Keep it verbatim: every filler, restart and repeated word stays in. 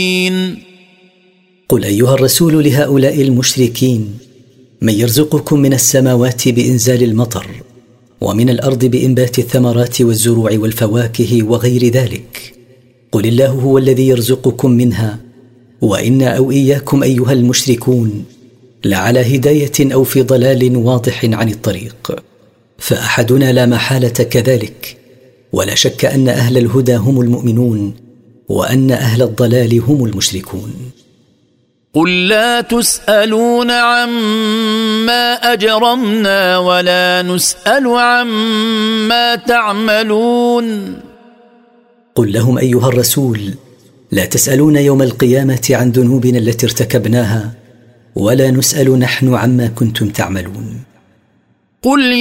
قل أيها الرسول لهؤلاء المشركين: من يرزقكم من السماوات بإنزال المطر، ومن الأرض بإنبات الثمرات والزروع والفواكه وغير ذلك؟ قل الله هو الذي يرزقكم منها، وإنا أو إياكم أيها المشركون لعلى هداية أو في ضلال واضح عن الطريق. فأحدنا لا محالة كذلك، ولا شك أن أهل الهدى هم المؤمنون، وأن أهل الضلال هم المشركون. قل لا تسألون عما أجرمنا ولا نسأل عما تعملون. قل لهم أيها الرسول: لا تسألون يوم القيامة عن ذنوبنا التي ارتكبناها، ولا نسأل نحن عما كنتم تعملون. قل